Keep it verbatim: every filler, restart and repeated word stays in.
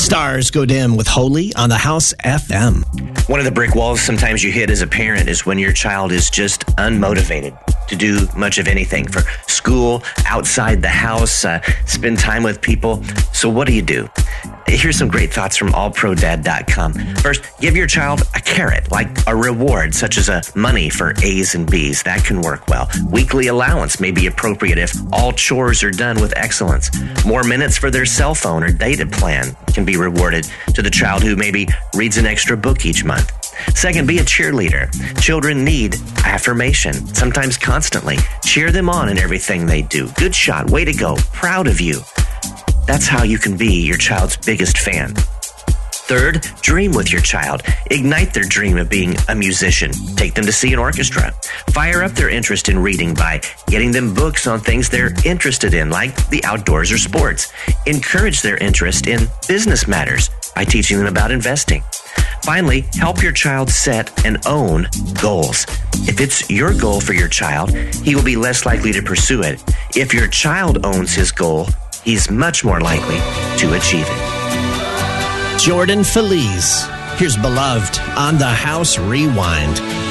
Stars go dim with Holy on the House F M. One of the brick walls sometimes you hit as a parent is when your child is just unmotivated to do much of anything for school, outside the house, uh, spend time with people. So what do you do? Here's some great thoughts from all pro dad dot com. First, give your child a carrot, like a reward, such as a money for A's and B's. That can work well. Weekly allowance may be appropriate if all chores are done with excellence. More minutes for their cell phone or data plan can be rewarded to the child who maybe reads an extra book each month. Second, be a cheerleader. Children need affirmation, sometimes constantly. Cheer them on in everything they do. Good shot. Way to go. Proud of you. That's how you can be your child's biggest fan. Third, dream with your child. Ignite their dream of being a musician. Take them to see an orchestra. Fire up their interest in reading by getting them books on things they're interested in, like the outdoors or sports. Encourage their interest in business matters by teaching them about investing. Finally, help your child set and own goals. If it's your goal for your child, he will be less likely to pursue it. If your child owns his goal, he's much more likely to achieve it. Jordan Feliz. Here's Beloved on the House Rewind.